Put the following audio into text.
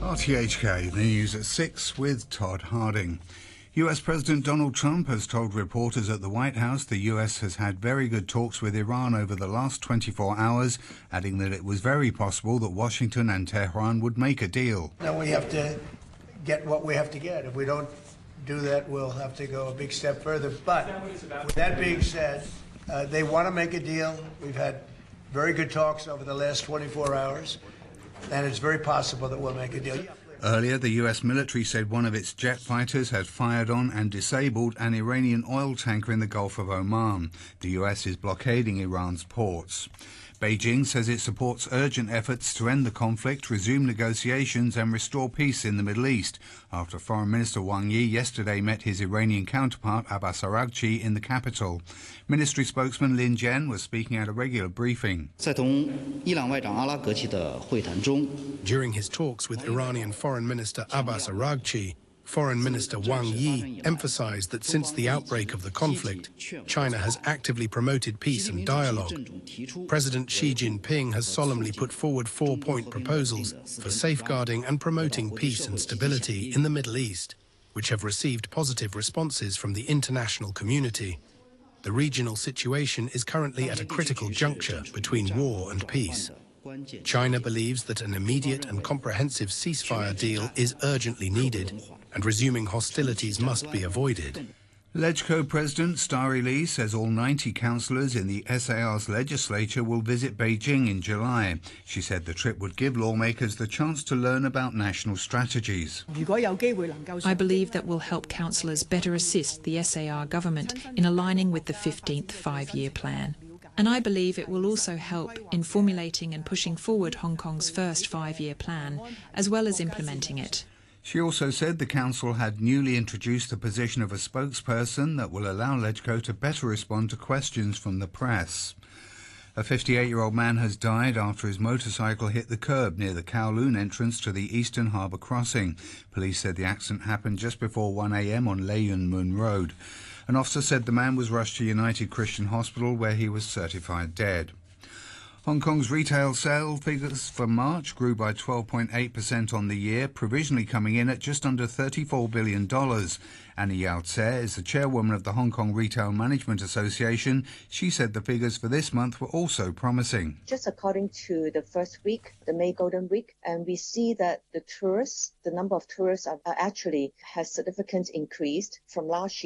RTHK, the news at 6 with Todd Harding. US President Donald Trump has told reporters at the White House the US has had very good talks with Iran over the last 24 hours, adding that it was very possible that Washington and Tehran would make a deal. Now we have to get what we have to get. If we don't do that, we'll have to go a big step further. But with that being said, they want to make a deal. We've had very good talks over the last 24 hours, and it's very possible that we'll make a deal. Earlier, the US military said one of its jet fighters had fired on and disabled an Iranian oil tanker in the Gulf of Oman. The US is blockading Iran's ports. Beijing says it supports urgent efforts to end the conflict, resume negotiations and restore peace in the Middle East, after Foreign Minister Wang Yi yesterday met his Iranian counterpart Abbas Araghchi in the capital. Ministry spokesman Lin Jian was speaking at a regular briefing. During his talks with Iranian Foreign Minister Abbas Araghchi, Foreign Minister Wang Yi emphasized that since the outbreak of the conflict, China has actively promoted peace and dialogue. President Xi Jinping has solemnly put forward 4-point proposals for safeguarding and promoting peace and stability in the Middle East, which have received positive responses from the international community. The regional situation is currently at a critical juncture between war and peace. China believes that an immediate and comprehensive ceasefire deal is urgently needed, and resuming hostilities must be avoided. LegCo President Starry Lee says all 90 councillors in the SAR's legislature will visit Beijing in July. She said the trip would give lawmakers the chance to learn about national strategies. I believe that will help councillors better assist the SAR government in aligning with the 15th five-year plan. And I believe it will also help in formulating and pushing forward Hong Kong's first five-year plan, as well as implementing it. She also said the council had newly introduced the position of a spokesperson that will allow LegCo to better respond to questions from the press. A 58-year-old man has died after his motorcycle hit the curb near the Kowloon entrance to the Eastern Harbour crossing. Police said the accident happened just before 1 a.m. on Lei Yun Mun Road. An officer said the man was rushed to United Christian Hospital, where he was certified dead. Hong Kong's retail sale figures for March grew by 12.8% on the year, provisionally coming in at just under $34 billion. Annie Yao Tse is the chairwoman of the Hong Kong Retail Management Association. She said the figures for this month were also promising. Just according to the first week, the May Golden Week, and we see that the number of tourists actually has significantly increased from last year.